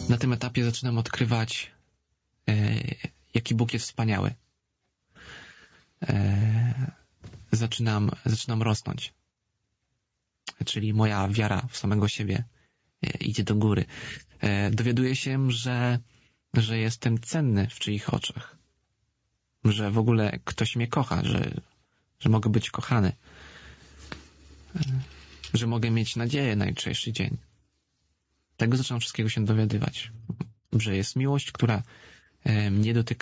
Na tym etapie zaczynam odkrywać, jaki Bóg jest wspaniały. Zaczynam rosnąć. Czyli moja wiara w samego siebie idzie do góry. Dowiaduję się, że jestem cenny w czyichś oczach. Że w ogóle ktoś mnie kocha, że mogę być kochany. Że mogę mieć nadzieję na jutrzejszy dzień. Tego zaczynam wszystkiego się dowiadywać. Że jest miłość, która mnie dotyka